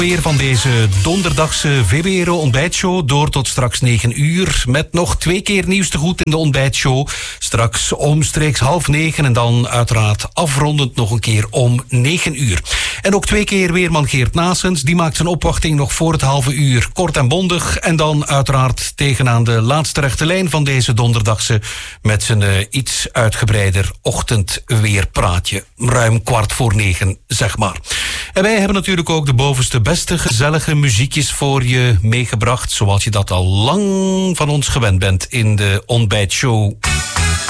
Weer van deze donderdagse VWRO ontbijtshow door tot straks 9 uur. Met nog 2 keer nieuws te goed in de ontbijtshow. Straks omstreeks 8:30 en dan uiteraard afrondend nog een keer om 9 uur. En ook 2 keer weerman Geert Naessens. Die maakt zijn opwachting nog voor het halve uur. Kort en bondig. En dan uiteraard tegenaan de laatste rechte lijn van deze donderdagse met zijn iets uitgebreider ochtendweerpraatje. Ruim 8:15, zeg maar. En wij hebben natuurlijk ook de bovenste beste gezellige muziekjes voor je meegebracht, zoals je dat al lang van ons gewend bent in de ontbijtshow.